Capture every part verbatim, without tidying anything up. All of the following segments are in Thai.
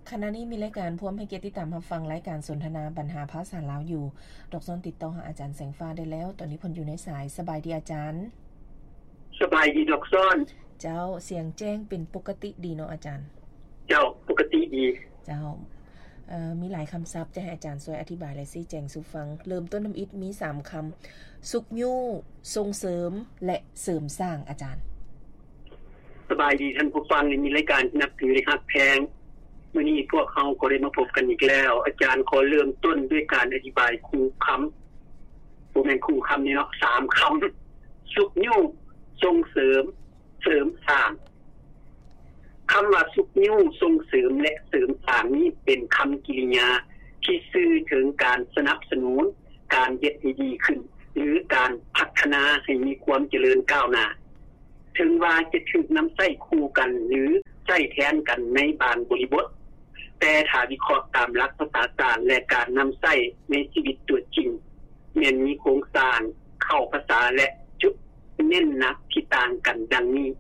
ขณะนี้มีรายการพร้อมให้เกียรติติดตามรับฟังรายการสนทนาปัญหาภาษาลาวอยู่ดอกซ้อนติดต่อหาอาจารย์แสงฟ้าได้แล้วตอนนี้เพิ่นอยู่ในสายสบายดีอาจารย์สบายดีดอกซ้อนเจ้าเสียงแจ้งเป็นปกติดีเนาะอาจารย์เจ้าปกติดีเจ้าเอ่อมีหลายคำศัพท์จะให้อาจารย์ช่วยอธิบายและชี้แจงสู่ฟังเริ่มต้นนำอิฐมีสามคำสุกยู่ส่งเสริมและเสริมสร้างอาจารย์สบายดีท่านผู้ฟังมีรายการนับถือได้ฮักแพงมื้อนี้พวกเฮาก็ได้มาพบกันอีกแล้วอาจารย์ขอเริ่มต้นด้วยการอธิบายคู่คำบ่แม่นคู่คำนี่เนาะสามคำสุกยู่ส่งเสริมเสริมสร้างคำว่าสุกยู่ส่งเสริมและเสริมสร้างนี้เป็นคำกริยาที่สื่อถึงการสนับสนุนการเฮ็ดให้ดีขึ้นหรือการพัฒนาให้มีความเจริญก้าวหน้าถึงว่าจะถูกนำใช้คู่กันหรือใช้แทนกันในบางบริบทแต่ถ้าวิเคราะห์ตามหลักภาษาศาสตร์และการนำใช้ในชีวิตตัวจริงแม้นมีโครงสร้างเข้าภาษาและจุดเน้นหนักที่ต่างกันดังนี้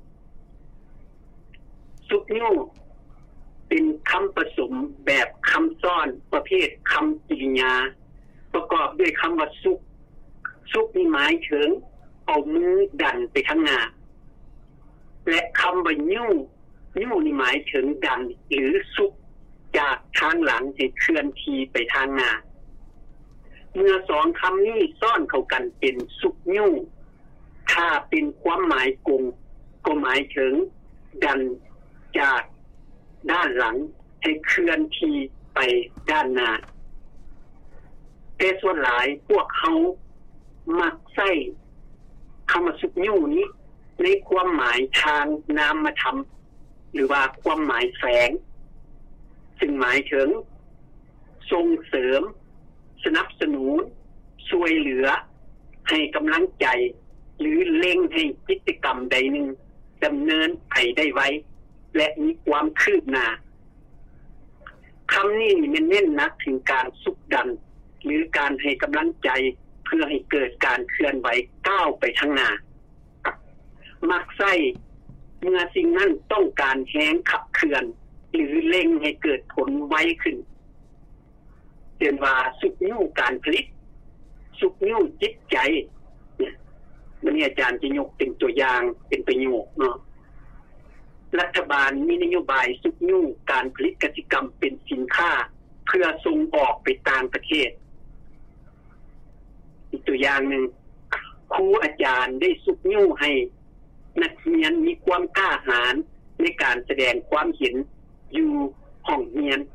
สุกยู่เป็นคำผสมแบบคำซ้อนประเภทคำกริยาประกอบด้วยคำว่าสุกสุกนี่หมายถึงเอามือดันไปข้างหน้าและคำว่ายู่ยู่นี่หมายถึงดันหรือสุกจากทางหลังให้เคลื่อนที่ไปทางหน้าเมื่อสองคำนี้ซ้อนเข้ากันเป็นสุกยู่ถ้าเป็นความหมายกงก็หมายถึงดันจากด้านหลังให้เคลื่อนที่ไปด้านหน้าแต่ส่วนหลายพวกเขามักใช้คำว่าสุกยู่นี้ในความหมายทางนามธรรมหรือว่าความหมายแฝงซึ่งหมายถึงส่งเสริมสนับสนุนช่วยเหลือให้กำลังใจหรือเล็งให้กิจกรรมใดหนึ่งดำเนินไปได้ไวและมีความคืบหน้าคำนี้มันเน้นหนักถึงการสุกดันหรือการให้กำลังใจเพื่อให้เกิดการเคลื่อนไหวก้าวไปข้างหน้ามักใช้เมื่อสิ่งนั้นต้องการแห้งขับเคลื่อนหรือเร่งให้เกิดผลไวขึ้นเรียนว่าสุกยู่การผลิตสุกยู่จิตใจเนี่ยวันนี้อาจารย์จะยกเป็นตัวอย่างเป็นประโยคเนาะรัฐบาลมีนโยบายสุกยู่การผลิตกิจกรรมเป็นสินค้าเพื่อส่งออกไปต่างประเทศอีกตัวอย่างนึงครูอาจารย์ได้สุกยู่ให้นักเรียนมีความกล้าหาญในการแสดงความเห็นอยู่ห้องเรียน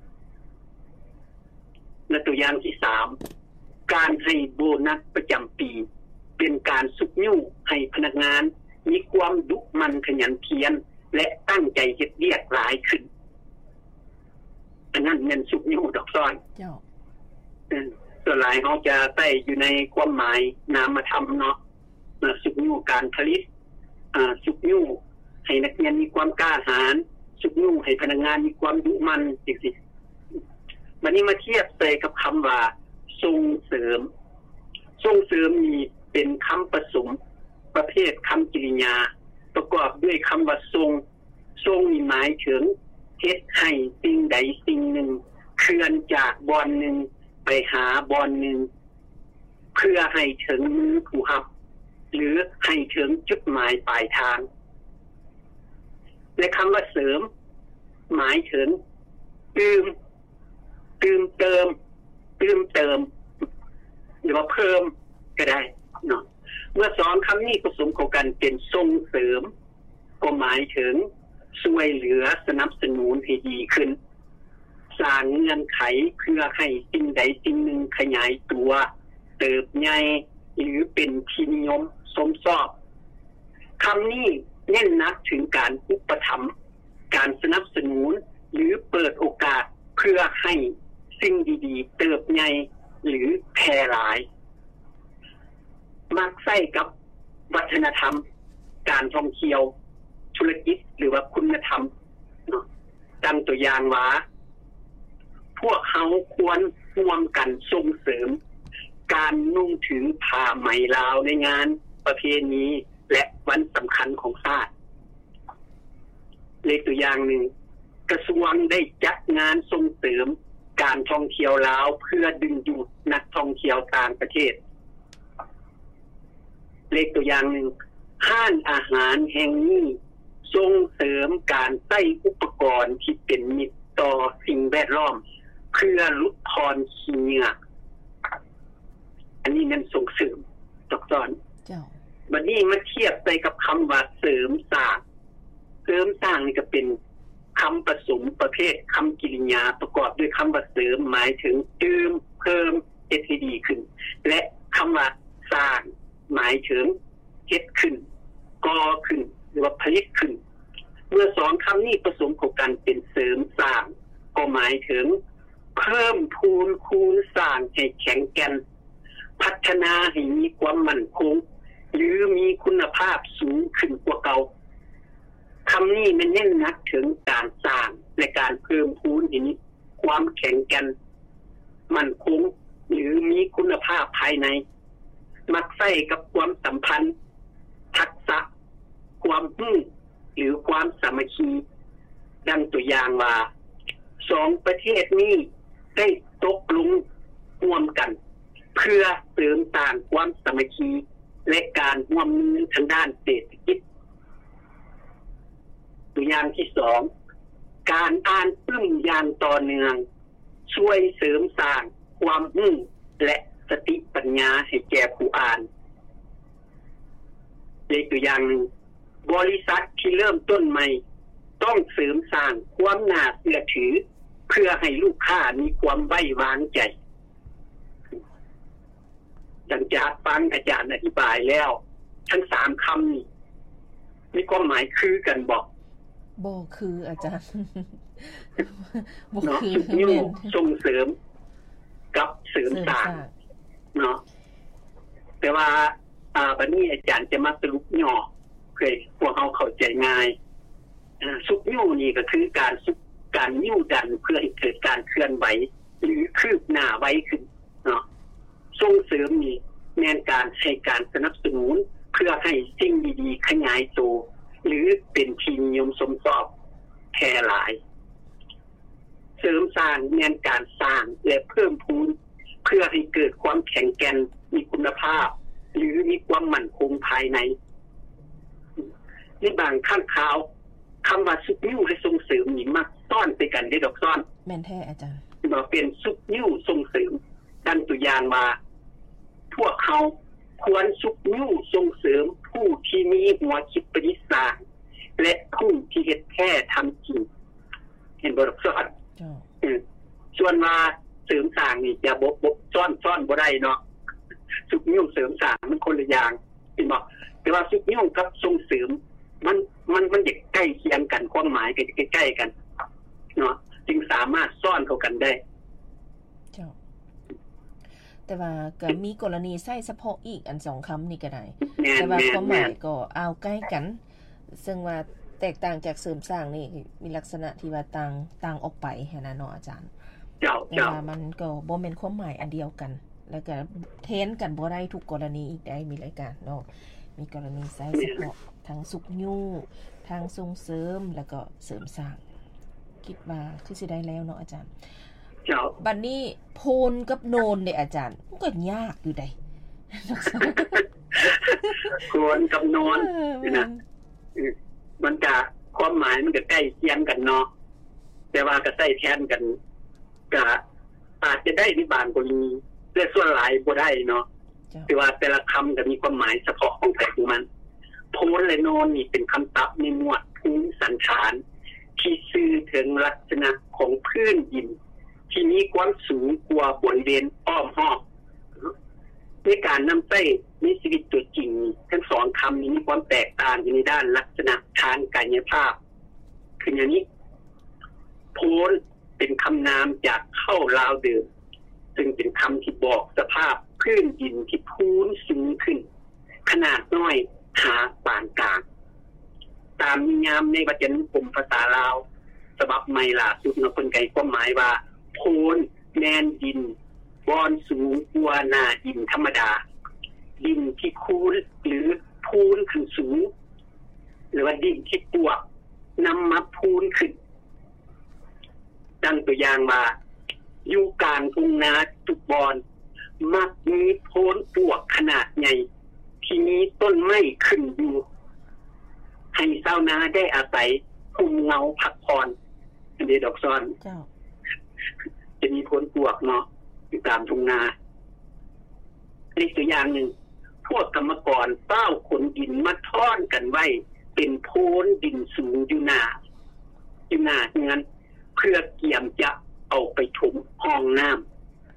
และตัวอย่างที่สามการให้โบนัสประจำปีเป็นการสุกยู่ให้พนักงานมีความดุมันขยันเพียรและตั้งใจเฮ็ดเวียกหลายขึ้นอันนั้นแม่นสุกยู่ดอกซ้อนเจ้าเออส่วนหลายเฮาจะใช้อยู่ในความหมายนามธรรมเนาะสุกยู่การผลิตอ่าสุกยู่ให้นักเรียนมีความกล้าหาญสุกยู่ให้พนักงานมีความดุมันจังซี่บัดนี้มาเทียบใส่กับคำว่าส่งเสริมส่งเสริมนี่เป็นคำผสมประเภทคำกริยาประกอบด้วยคำว่าส่งส่งนี่หมายถึงเฮ็ดให้สิ่งใดสิ่งหนึ่งเคลื่อนจากบอนหนึ่งไปหาบอนหนึ่งเพื่อให้ถึงมือผู้รับหรือให้ถึงจุดหมายปลายทางและคำว่าเสริมหมายถึงเติมเติมเติมเติมเติมหรือว่าเพิ่มก็ได้เนาะเมื่อสองคำนี้ผสมเข้ากันเป็นส่งเสริมก็หมายถึงช่วยเหลือสนับสนุนให้ดีขึ้นสร้างเงื่อนไขเพื่อให้สิ่งใดสิ่งหนึ่งขยายตัวเติบใหญ่หรือเป็นที่นิยมสมชอบคำนี้เน้นหนักถึงการอุปถัมภ์การสนับสนุนหรือเปิดโอกาสเพื่อให้สิ่งดีๆเติบใหญ่หรือแพร่หลายมักใช้กับวัฒนธรรมการท่องเที่ยวธุรกิจหรือว่าคุณธรรมเนาะดังตัวอย่างว่าพวกเขาควรร่วมกันส่งเสริมการนุ่งถึงผ้าไหมลาวในงานประเพณีและวันสำคัญของชาติ เลขตัวอย่างหนึ่งกระทรวงได้จัดงานส่งเสริมการท่องเที่ยวลาวเพื่อดึงดูดนักท่องเที่ยวต่างประเทศเลขตัวอย่างหนึ่งห้านอาหารแห่งนี้ส่งเสริมการใช้อุปกรณ์ที่เป็นมิตรต่อสิ่งแวดล้อมเพื่อลดทอนขี้เหงื่ออันนี้มันส่งเสริมตกตอนเจ้าบัดนี้มาเทียบไปกับคำว่าเสริมสร้างเสริมสร้างนี่ก็เป็นคำผสมประเภทคำกริยาประกอบด้วยคำว่าเสริมหมายถึงเติมเพิ่มเฮ็ดให้ดีขึ้นและคำว่าสร้างหมายถึงเฮ็ดขึ้นก่อขึ้นหรือว่าผลิตขึ้นเมื่อสองคำนี้ผสมเข้ากันเป็นเสริมสร้างก็หมายถึงเพิ่มพูนคูณสร้างให้แข็งแกร่งพัฒนาให้มีความมั่นคงหรือมีคุณภาพสูงขึ้นกว่าเก่าคำนี้มันเน้นหนักถึงการสร้างและการเพิ่มพูนให้มีความแข็งแกร่งมั่นคงหรือมีคุณภาพภายในมักใส่กับความสัมพันธ์ทักษะความรู้หรือความสามัคคีดังตัวอย่างว่าสองประเทศนี้ได้ตกลงร่วมกันเพื่อเสริมสร้างความสามัคคีและการร่วมมือทางด้านเศรษฐกิจตัวอย่างที่สองการอ่านปึ้มอย่างต่อเนื่องช่วยเสริมสร้างความรู้และสติปัญญาให้แก่ผู้อ่านอีกตัวอย่างนึงบริษัทที่เริ่มต้นใหม่ต้องเสริมสร้างความน่าเชื่อถือเพื่อให้ลูกค้ามีความไว้วางใจดังจากฟังอาจารย์อธิบายแล้วทั้งสามคำนี้มีความหมายคือกันบอกบ่คืออาจารย์บ่คือยุ่งส่งเสริมกับเสริมสร้างเนาะแต่ว่าอ่าบัดนี้อาจารย์จะมาสรุปย่อเพื่อพวกเฮาเข้าใจง่ายอ่าสุกยู่นี่ก็คือการสุกการยิ้วดันเพื่อให้เกิดการเคลื่อนไหวหรือคืบหน้าไวขึ้นเนาะส่งเสริมนี่แม่นการให้การสนับสนุนเพื่อให้สิ่งดีๆขยายตัวหรือเป็นที่นิยมชมชอบแพร่หลายเสริมสร้างแม่นการสร้างและเพิ่มพูนเพื่อให้เกิดความแข็งแกร่งมีคุณภาพหรือมีความมั่นคงภายในในบางข้างข่าวคำว่าสุกนิ้วและส่งเสริมนี่มักซ่อนไปกันได้ดอกซ่อนแม่นแท้อาจารย์บ่เป็นสุกนิ้วส่งเสริมดังตัวอย่างว่าพวกเขาควรสุกนิ้วส่งเสริมผู้ที่มีหัวคิดประดิษฐ์สร้างและผู้ที่เฮ็ดแท้ทำจริงเห็นบ่ดอกซ่อนเออส่วนว่าเสริมสร้างนี่จะบ่บ่ซ่อนซ่อนบ่ได้เนาะสุกนิ้วเสริมสร้างมันคนละอย่างเห็นบ่แต่ว่าสุกนิ้วกับส่งเสริมมันมันมันจะใกล้เคียงกันความหมายก็จะใกล้ๆกันเนาะจึงสามารถซ่อนเข้ากันได้เจ้าแต่ว่าก็มีกรณีใช้เฉพาะอีกอันสองคำนี่ก็ได้แต่ว่าความหมายก็เอาใกล้กันซึ่งว่าแตกต่างจากเสริมสร้างนี่มีลักษณะที่ว่าต่างต่างออกไปหั่นน่ะเนาะอาจารย์เจ้าแต่ว่ามันก็บ่แม่นความหมายอันเดียวกันแล้วก็เทนกันบ่ได้ทุกกรณีอีกได้มีรายการเนาะมีกรณีใช้เฉพาะทั้งสุกยู่ทางส่งเสริมแล้วก็เสริมสร้างคิดว่าคือสิได้แล้วเนาะอาจารย์เจ้าบัดนี้โพนกับโนนเนี่ยอาจารย์มันก็ยากอยู่ได้โพนกับโนนนี่นะมันจะความหมายมันก็ใกล้เคียงกันเนาะแต่ว่าก็ใช้แทนกันก็อาจจะได้ที่บางกรณีแต่ส่วนหลายบ่ได้เนาะคือว่าแต่ละคำก็มีความหมายเฉพาะของแต่ของมันโพนและโนนนี่เป็นคำศัพท์ในหมวดภูมิสันฐานที่สื่อถึงลักษณะของพื้นดินที่มีความสูงกว่าบริเวณอ้อมรอบในการนำใช้ในชีวิตตัวจริงทั้งสองคำนี้มีความแตกต่างในด้านลักษณะทางกายภาพคืออย่างนี้โพนเป็นคำนามจากเข้าลาวเดิมซึ่งเป็นคำที่บอกสภาพพื้นดินที่พูนสูงขึ้นขนาดน้อยหาปานกลางตามนิยามในวจนะนิยมภาษาลาวฉบับใหม่ล่าสุดเนาะเพิ่นก็ให้ความหมายว่าโพนแม่นดินบอนสูงกว่าหน้าดินธรรมดาดินที่คูนหรือพูนขึ้นสูงหรือว่าดินที่ปวกนำมาพูนขึ้นดังตัวอย่างว่าอยู่กลางทุ่งนาทุกบอนมักมีโพนปวกขนาดใหญ่ที่มีต้นไม้ขึ้นอยู่ให้ชาวนาได้อาศัยภูมิเงาพักผ่อนอันนี้ดอกซ้อนเจ้าจะมีโพนปวกเนาะอยู่ตามทุ่งนาอีกตัวอย่างหนึ่งพวกกรรมกรเฝ้าขนดินมาท่อนกันไว้เป็นโพนดินสูงอยู่หน้าอยู่หน้าเฮือนเพื่อเกี่ยมจะเอาไปถมห้องน้ำ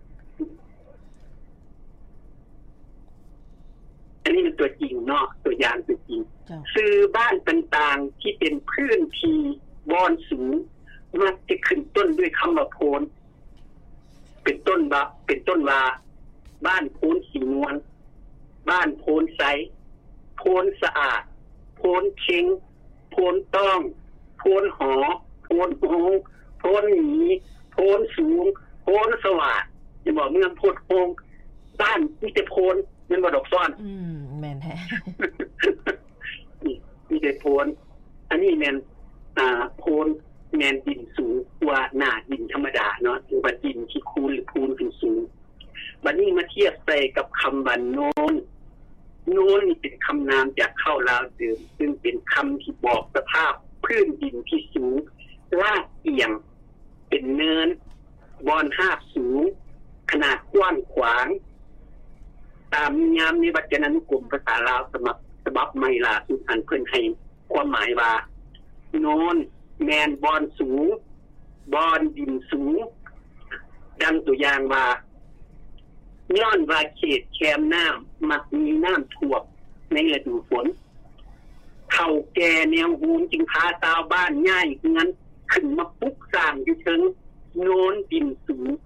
อันนี้เป็นตัวจริงเนาะตัวอย่างตัวจริงซื้อบ้านต่างๆที่เป็นพื้นที่บอนสูงมักจะขึ้นต้นด้วยคำว่าโพนเป็นต้นว่าเป็นต้นว่าบ้านโพนสีนวลบ้านโพนใสโพนสะอาดโพนเช็งโพนต้องโพนหอโพนโฮงโพนหนีโพนสูงโพนสวัสดิ์จะบอกเมืองโพนโฮงบ้านมีแต่โพนมันบ่ดอกซ้อนอืมแม่นแท้นี่มีแต่โพนอันนี้แม่นอ่าโพนแม่นดินสูงกว่าหน้าดินธรรมดาเนาะคือว่าดินที่คูนหรือพูนขึ้นสูงบัดนี้มาเทียบใส่กับคำว่าโนนโนนนี่เป็นคำนามจากเข้าลาวเดิมซึ่งเป็นคำที่บอกสภาพพื้นดินที่สูงลาดเอียงเป็นเนินบอนหาบสูงขนาดกว้างขวางตามนิยามในวจนานุกรมภาษาลาวฉบับฉบับใหม่ล่าสุดอันเพิ่นให้ความหมายว่าโนนแมนบอนสูงบอนดินสูงดังตัวอย่างว่าย้อนว่าเขตแคมน้ำมักมีน้ำท่วมในฤดูฝนเฒ่าแก่แนวหูนจึงพาชาวบ้านย้ายเฮือนขึ้นมาปลูกสร้างอยู่เชิงโนนดินสูง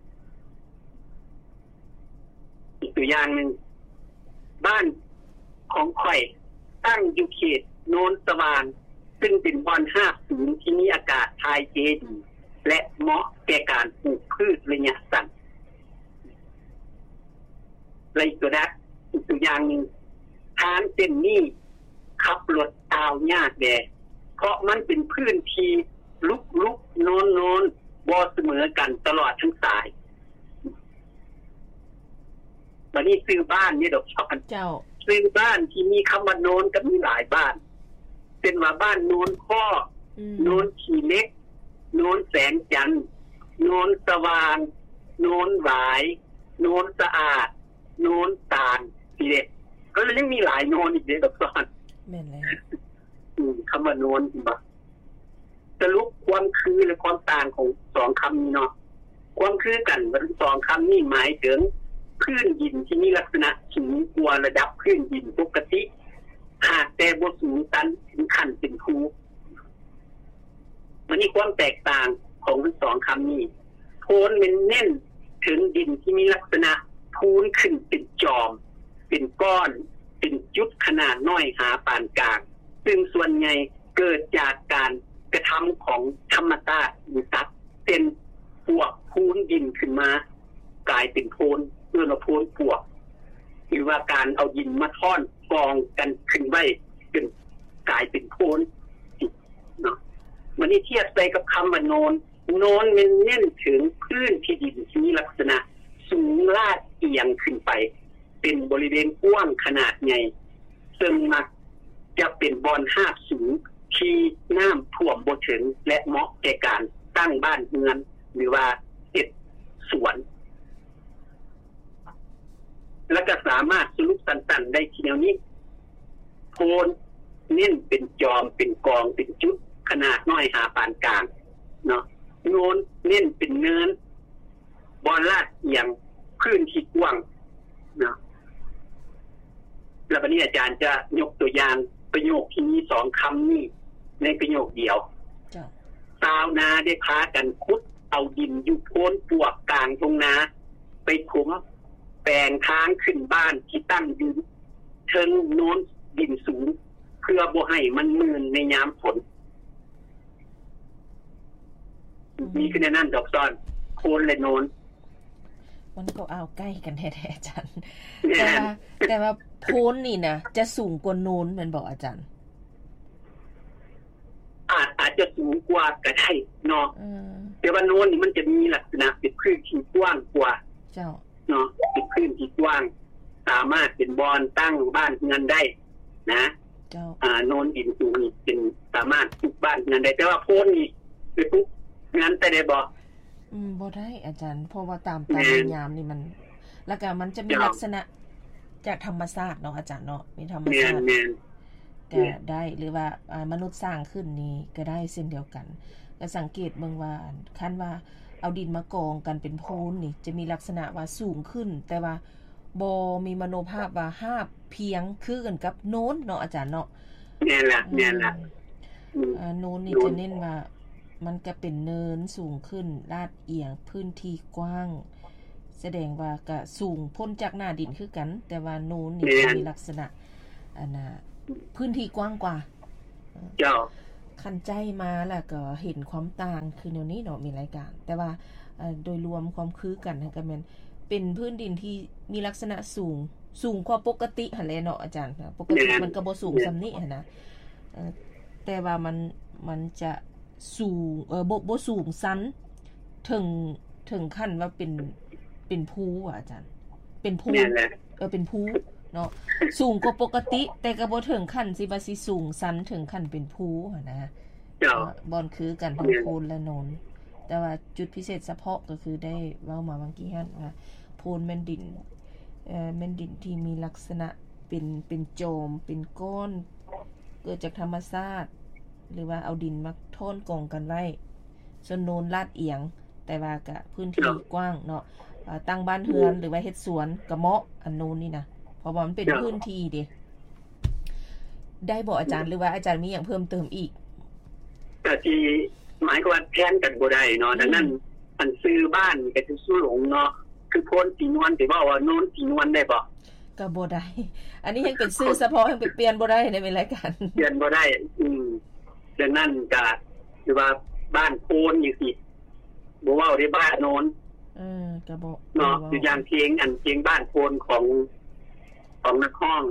อีกตัวอย่างนึงบ้านของข่อยตั้งอยู่เขตโนนสว่างซึ่งเป็นบอนห้าสูงที่มีอากาศทายเทดีและเหมาะแก่การปลูกพืชระยะสั้นไรตัวนั้นอีกตัวอย่างนึงทางเส้นนี้ขับรถตาวยากแดเพราะมันเป็นพื้นที่ลุกลุกโนนโนนบ่เสมอกันตลอดทั้งสายวันนี้ซื้อบ้านนี่ดอกชอนเจ้าซื้อบ้านที่มีคำว่าโนนก็มีหลายบ้านเป็นว่าบ้านโนนข้อโนนขี้เล็กโนนแสงจันทร์โนนสว่างโนนหวายโนนสะอาดโนนตาลทีเด็ดก็เลยยังมีหลายโนนอีกเด้อดอกซ้อนแม่นแล้วอืมคำว่าโนนบ่สรุปความคือและความต่างของสองคำนี้เนาะความคือกันว่าสองคำนี้หมายถึงพื้นดินที่มีลักษณะสูงกว่าระดับพื้นดินปกติหากแต่บ่สูงตันถึงขั้นเป็นภูมันมีความแตกต่างของทั้งสองคำนี้โพนมันเน้นถึงดินที่มีลักษณะพูนขึ้นเป็นจอมเป็นก้อนเป็นจุดขนาดน้อยหาปานกลางซึ่งส่วนใหญ่เกิดจากการกระทำของธรรมชาติหรือตัดเป็นพวกพูนดินขึ้นมากลายเป็นโพนเมื่อเราโพนพวกหรือว่าการเอาดินมาท่อนกองกันขึ้นไว้จนกลายเป็นโพนเนาะวันนี้เทียบไปกับคำว่าโนนโนนมันเน้นถึงพื้นที่ดินที่มีลักษณะสูงลาดเอียงขึ้นไปเป็นบริเวณกว้างขนาดใหญ่ซึ่งมักจะเป็นบอนหาบสูงที่น้ำท่วมบ่ถึงและเหมาะแก่การตั้งบ้านเรือนหรือว่าเฮ็ดสวนและก็สามารถสรุปสั้นๆได้ทีเดียวนี้โพนเน้นเป็นจอมเป็นกองเป็นจุดขนาดน้อยหาปานกลางเนาะโนนเน้นเป็นเนินบอนลาดเอียงพื้นที่กว้างเนาะแล้ววันนี้อาจารย์จะยกตัวอย่างประโยคที่มีสองคำนี้ในประโยคเดียวชาวนาได้พากันขุดเอาดินอยู่โพนปวกกลางทุ่งนาไปถมแปลงทางขึ้นบ้านที่ตั้งอยู่เชิงโน้นดินสูงเพื่อบ่ให้มันมืนในยามฝนมีขึ้นในนั่นดอกซ้อนโคนและโน้นมันก็เอาใกล้กันแท้ๆอาจารย์แต่ว่าแต่ว่าโพนนี่นะจะสูงกว่าโน้นมันบอกอาจารย์อาจอาจจะสูงกว่าก็ได้เนาะแต่ว่าโน้นนี่มันจะมีลักษณะเป็นพื้นที่กว้างกว่าเจ้าเนาะเป็นพื้นที่กว้างสามารถเป็นบอนตั้งบ้านเรือนได้นะเจ้าอ่าโน้นดินสูงนี่เป็นสามารถปลูกบ้านเรือนได้แต่ว่าโพนนี่ไปปลูกงานแต่ได้บ่อืมบ่ได้อาจารย์เพราะว่าตามตามยามนี่มันแล้วก็มันจะมีลักษณะจากธรรมชาติเนาะอาจารย์เนาะมีธรรมชาติก็ได้หรือว่ามนุษย์สร้างขึ้นนี้ก็ได้เช่นเดียวกันก็สังเกตเบิ่งว่าคันว่าเอาดินมากองกันเป็นโพนนี่จะมีลักษณะว่าสูงขึ้นแต่ว่าบ่มีมโนภาพว่าหาบเพียงคือกันกับโน้นเนาะอาจารย์เนาะแม่นล่ะแม่นล่ะอ่าโน้นนี่จะเน้นว่ามันก็เป็นเนินสูงขึ้นลาดเอียงพื้นที่กว้างแสดงว่าก็สูงพ้นจากหน้าดินคือกันแต่ว่าโน้นนี่มีลักษณะอันน่ะพื้นที่กว้างกว่าเจ้าคันใจมาแล้วก็เห็นความต่างคือแนวนี้เนาะมีรายการแต่ว่าโดยรวมความคือกันก็แม่นเป็นพื้นดินที่มีลักษณะสูงสูงกว่าปกติหั่นแหละเนาะอาจารย์ปกติมันก็บ่สูงซำนี้หั่นนะเอ่อแต่ว่ามันมันจะสูงเอ่อบ่บ่สูงซั้นถึงถึงขั้นว่าเป็นเป็นภูอ่ะอาจารย์เป็นภูเออเป็นภูเนาะสูงกว่าปกติแต่ก็บ่ถึงขั้นสิว่าสิสูงซั้นถึงขั้นเป็นภูหั่นนะบ่อนคือกันทั้งโพนและโนนแต่ว่าจุดพิเศษเฉพาะก็คือได้เว้ามาเมื่อกี้หั่นว่าโพนแม่นดินเอ่อแม่นดินที่มีลักษณะเป็นเป็นโจมเป็นก้อนเกิดจากธรรมชาติหรือว่าเอาดินมาโท่นกองกันไว้ส่วนโนนลาดเอียงแต่ว่าก็พื้นที่กว้างเนาะตั้งบ้านเรือนหรือว่าเฮ็ดสวนก็เหมาะอันโนนนี่นะเพราะว่ามันเป็นพื้นที่เด้ได้บ่อาจารย์หรือว่าอาจารย์มีหยังเพิ่มเติมอีกก็ที่หมายความว่าแทนกันบ่ได้เนาะดังนั้นอันซื้อบ้านก็สิสู้หลงเนาะคือโพนสีนวลสิว่าว่าโนนสีนวลได้บ่ก็บ่ได้อันนี้ยังเป็นชื่อเฉพาะยังไปเปลี่ยนบ่ได้ในรายการเปลี่ยนบ่ได้อืมดังนั้นก็คือว่าบ้านโพนจังซี่บ่เว้าได้บ้านโนนเออก็บ่เนาะคืออย่างเพลงอันเพลงบ้านโพนของของนักร้อง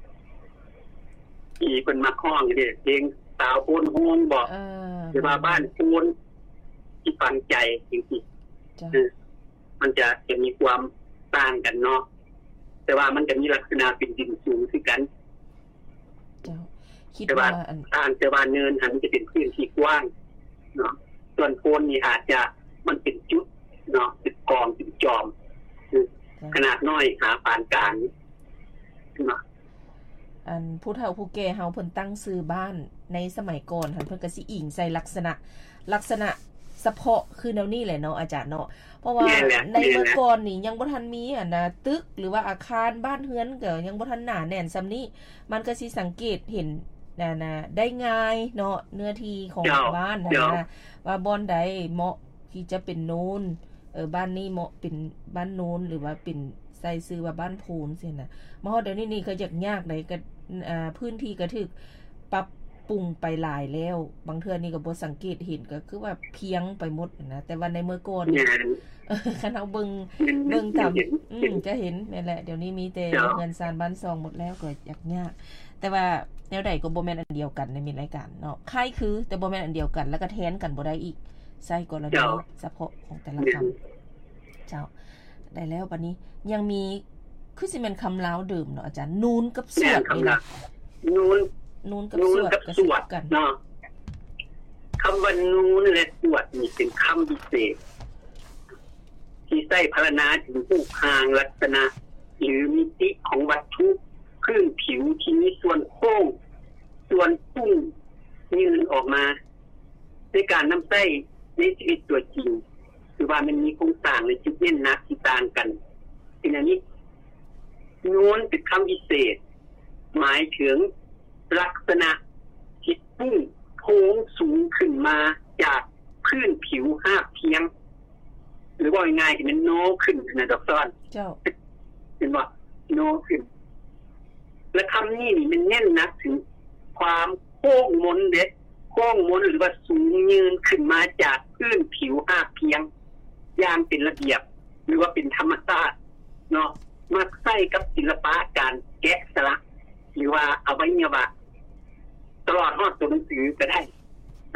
ที่เพิ่นมาร้องนี่เพลงสาวโพนโฮงบ่เออคือว่าบ้านโพนที่ฝังใจจริงๆจ้ะมันจะจะมีความต่างกันเนาะแต่ว่ามันจะมีลักษณะเป็นดินสูงคือกันเจ้าคิดว่าต่างแต่ว่าเนินหันจะเป็นพื้นที่กว้างเนาะส่วนโพนนี่อาจจะมันเป็นจุดเนาะเป็นกองเป็นจอมคือขนาดน้อยหาปานกลางเนาะอันผู้เฒ่าผู้แก่เฮาเพิ่นตั้งชื่อบ้านในสมัยก่อนหั่นเพิ่นก็สิอิงใส่ลักษณะลักษณะเฉพาะคือแนวนี้แหละเนาะอาจารย์เนาะเพราะว่าในเมื่อก่อนนี่ยังบ่ทันมีอ่ะนะตึกหรือว่าอาคารบ้านเรือนก็ยังบ่ทันหนาแน่นซำนี้มันก็สิสังเกตเห็นน่ะนะได้ง่ายเนาะเนื้อที่ของบ้านนะว่าบ่อนใดเหมาะที่จะเป็นโนนเออบ้านนี้เหมาะเป็นบ้านโนนหรือว่าเป็นใส่ชื่อว่าบ้านโพนซี่น่ะมาฮอดเดี๋ยวนี้นี่ก็ยากๆได้ก็อ่าพื้นที่ก็ถึกปรับปรุงไปหลายแล้วบางเทื่อนี่ก็บ่สังเกตเห็นก็คือว่าเพียงไปหมดนะแต่ว่าในเมื่อก่อนนี่เออคันเฮาเบิ่งเบิ่งตามอืมจะเห็นนั่นแหละเดี๋ยวนี้มีแต่เงินซานบ้านซองหมดแล้วก็ยากๆแต่ว่าแนวใดก็บ่แม่นอันเดียวกันในมีรายการเนาะคล้ายคือแต่บ่แม่นอันเดียวกันแล้วก็แทนกันบ่ได้อีกใส่กรณีเฉพาะของแต่ละคำเจ้าได้แล้วบัดนี้ยังมีคือสิแม่นคำลาวเดิมเนาะอาจารย์นูนกับสวดนี่ล่ะนูนนูนกับสวดก็สวดกันเนาะคำว่านูนและสวดนี่เป็นคำพิเศษที่ใช้พรรณนาถึงรูปร่างลักษณะหรือมิติของวัตถุพื้นผิวที่มีส่วนโค้งส่วนพุ่งยืนออกมาในการนำใช้ในชีวิตตัวจริงคือว่ามันมีโครงสร้างและจุดเด่นนักที่ต่างกันเป็นอันนี้นูนเป็นคำพิเศษหมายถึงลักษณะที่พุ่งโค้งสูงขึ้นมาจากพื้นผิวหาบเพียงหรือว่าง่ายๆที่มันโน้ขึ้นนะดอกซ้อนเจ้าเห็นว่าโน้ขึ้นและคำนี้นี่มันแน่นนักถึงความโค้งมนเด็ดโค้งมนหรือว่าสูงยืนขึ้นมาจากพื้นผิวหาบเพียงอย่างเป็นระเบียบหรือว่าเป็นธรรมชาติเนาะมาใส่กับศิลปะการแกะสลักหรือว่าอวัยวะตลอดฮอดตัวหนังสือก็ได้ดังตัวอย่าง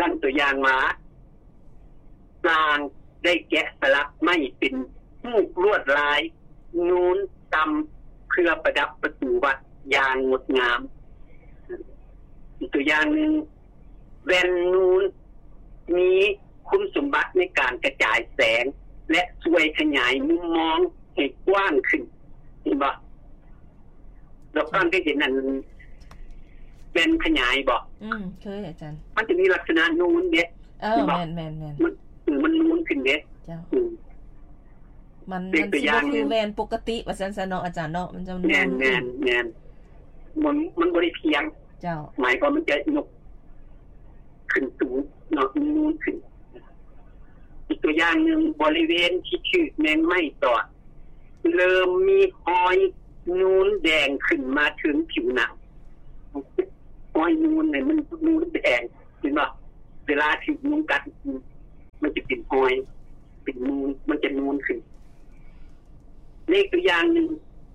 อย่างว่าสร้างได้แกะสลักไม้เป็นรูปลวดลายนูนตำเพื่อประดับประตูวัดอย่างงดงามอีกตัวอย่างนึงแว่นนูนมีคุณสมบัติในการกระจายแสงและช่วยขยายมุมมองให้กว้างขึ้นเห็นบ่เราตอนที่เห็นนั้นเป็นขยายบ่อืมเคยอาจารย์มันจะมีลักษณะนูนเด้เออแม่นๆๆมันมันนูนขึ้นเด้เจ้ามันมันสิบ่คือแว่นปกติว่าซั่นซะเนาะอาจารย์เนาะมันจะนูนแม่นๆๆมันมันบ่ได้เพียงเจ้าหมายความมันจะยกขึ้นสูงเนาะนูนขึ้นอีกตัวอย่างนึงบริเวณที่ชื่อแมงไม้ตอดเริ่มมีหอยนูนแดงขึ้นมาถึงผิวหนังหอยนูนเนี่ยมันนูนแดงเห็นป่ะเวลาที่ยุงกัดมันจะเป็นหอยเป็นนูนมันจะนูนขึ้นเลขตัวอย่างนึง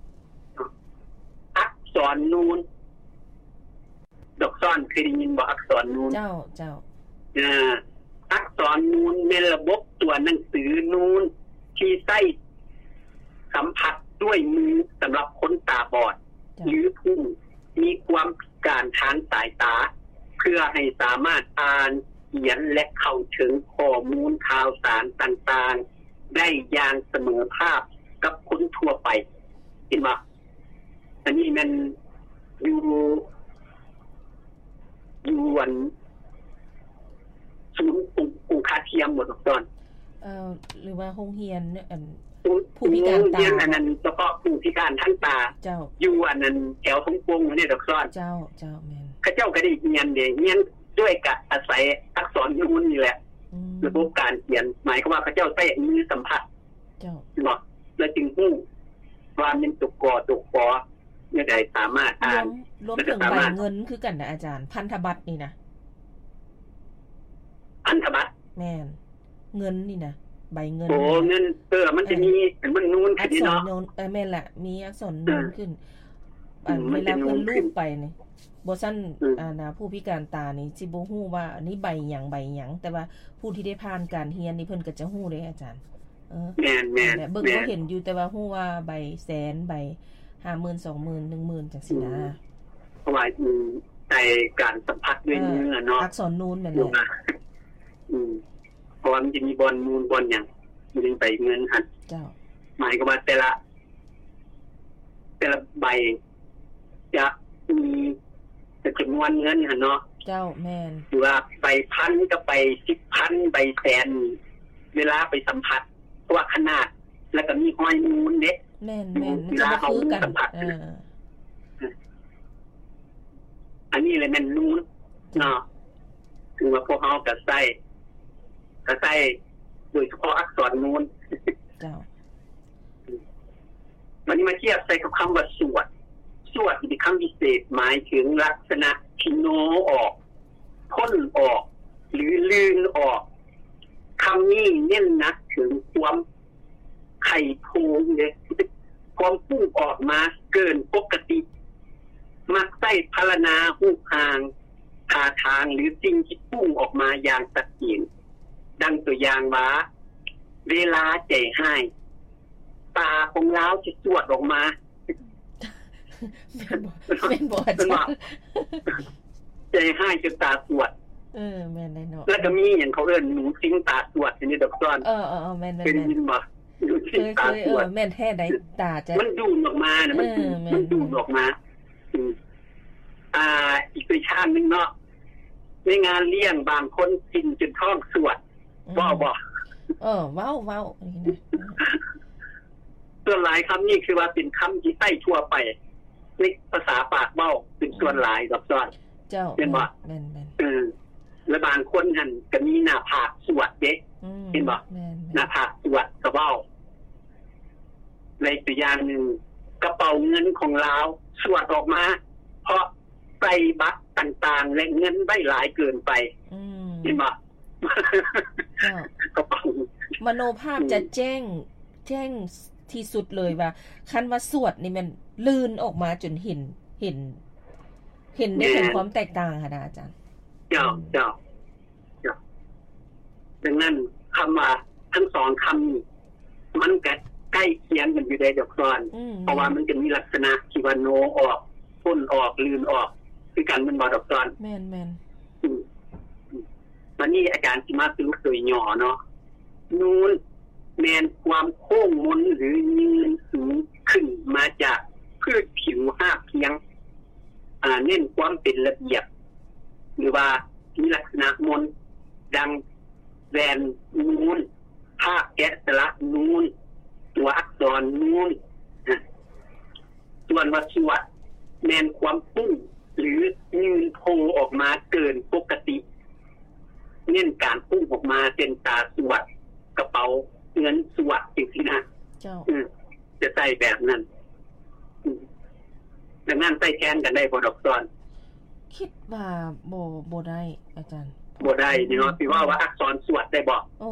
อักษรนูนดอกซ่อนเคยได้ยินบ่อักษรนูนเจ้าเจ้าอ่าอักษรนูนในระบบตัวหนังสือนูนที่ใช้สัมผัสด้วยมือสำหรับคนตาบอดหรือผู้มีความพิการทางสายตาเพื่อให้สามารถอ่านเขียนและเข้าถึงข้อมูลข่าวสารต่างๆได้อย่างเสมอภาพกับคนทั่วไปเห็นบ่อันนี้มันอยู่อยู่วันศูนย์องค์คาเทียมหมดตอนเอ่อหรือว่าโรงเรียนเนี่ยอันผู้พิการตาอันนั้นเฉพาะผู้พิการทางตาเจ้าอยู่อันนั้นแถวทงปงนี่ดอกซ้อนเจ้าเจ้าแม่นเขาเจ้าก็ได้เรียนเด้เรียนด้วยกับอาศัยอักษรนูนนี่แหละระบบการเขียนหมายความว่าเขาเจ้าใช้มือสัมผัสเจ้าเนาะแล้วจึงฮู้ว่าเป็นตุกกอตุกปอเนี่ยได้สามารถอ่านรวมถึงใบเงินคือกันนะอาจารย์พันธบัตรนี่นะพันธบัตรแม่นเงินนี่นะใบเงินโอ้เงินเออมันจะมีมันนูนขึ้นเนาะเออแม่นแหละมีอักษรนูนขึ้นอันเวลาเพิ่นรูปไปนี่บ่ซั่นอ่านะผู้พิการตานี่สิบ่ฮู้ว่าอันนี้ใบหยังใบหยังแต่ว่าผู้ที่ได้ผ่านการเรียนนี่เพิ่นก็จะฮู้เด้อาจารย์เออแม่นๆเบิ่งบ่เห็นอยู่แต่ว่าฮู้ว่าใบแสนใบห้าหมื่น สองหมื่น หนึ่งหมื่นจังซี่นะเพราะว่าในการสัมผัสด้วยเนื้อเนาะอักษรนูนนั่นแหละอืมเพราะว่ามันจะมีบอลนูนบอลหยังมันไปเงินหั่นเจ้าหมายก็ว่าแต่ละแต่ละใบจะมีจำนวนเงินหั่นเนาะเจ้าแม่นหรือว่าใบพันก็ไป สิบพัน ใบแสนเวลาไปสัมผัสเพราะว่าขนาดแล้วก็มีห้อยนูนเด้แม่นๆมันจะบ่คือกันเอออันนี้เลยแม่นนูนเนาะคือว่าพวกเฮาก็ใช้ก็ใช้โดยเฉพาะอักษรนูนเจ้าวันนี้มาเทียบใส่กับคำว่าสวดสวดเป็นคำพิเศษหมายถึงลักษณะที่โนออกพ่นออกหรือลื่นออกคำนี้เน้นหนักถึงความไข่โพงเนี่ยความพุ่งออกมาเกินปกติมักใส่พรรณนาหูหางท่าทางหรือสิ่งที่พุ่งออกมาอย่างชัดเจนดังตัวอย่างว่าเวลาใจหายตาของเราจะสวดออกมาเป็นบ่อาจารย์ใจหายจนตาสวดเออแม่นได้เนาะแล้วก็มีอย่างเขาเอิ้นหนูซิงตาสวดนี่ดอกซ้อนเออๆๆแม่นๆเป็นยินบ่ดูซิงตาสวดแม่นแท้ได้ตาจะมันดูดออกมาน่ะมันมันดูดออกมาอืออ่าอีกวิชานึงเนาะในงานเลี้ยงบางคนกินจนท้องสวดว้าวบ่เออว้าวๆนี่นะส่วนหลายคำนี้คือว่าเป็นคำที่ใช้ทั่วไปในภาษาปากเว้าเป็นส่วนหลายดอกซ้อนเจ้าเห็นบ่แม่นๆเออแล้วบางคนหั่นก็มีหน้าผากสวดเด้เห็นบ่หน้าผากสวดก็เว้าในตัวอย่างนึงกระเป๋าเงินของเราสวดออกมาเพราะใส่บัตรต่างๆและเงินไว้หลายเกินไปอืมเห็นบ่เจ้ากระเป๋ามโนภาพจะแจ้งแจ้งที่สุดเลยว่าคันว่าสวดนี่มันลื่นออกมาจนเห็นเห็นเห็นได้ถึงความแตกต่างค่ะอาจารย์เจ้าเจ้าเจ้าดังนั้นคําว่าทั้งสองคํานี้มันก็ใกล้เคียงกันอยู่ได้ดอกซ้อนเพราะว่ามันจะมีลักษณะที่ว่าโนออกพ้นออกลื่นออกคือกันมันบ่ดอกซ้อนแม่นๆอืมวันนี้อาจารย์สิมาสรุปโดยย่อเนาะนูนแม่นความโค้งมนหรือยืนสูงขึ้นมาจากพืชผิวหากเพียงอ่าเน้นความเป็นระเบียบหรือว่ามีลักษณะมนดังแวนนูนภาคแกะสลักนูนตัวอักษรนูนส่วนว่าสวดแม่นความพุ่งหรือยืนโผล่ออกมาเกินปกติเน้นการพุ่งออกมาเป็นตาสวดกระเป๋าเงินสวดจังซี่นะเจ้าจะใส่แบบนั้นดังนั้นใส่แทนกันได้บ่ดอกซ้อนคิดว่าบ่บ่ได้อาจารย์บ่ได้เนาะสิว่าว่าอักษรสวดได้บ่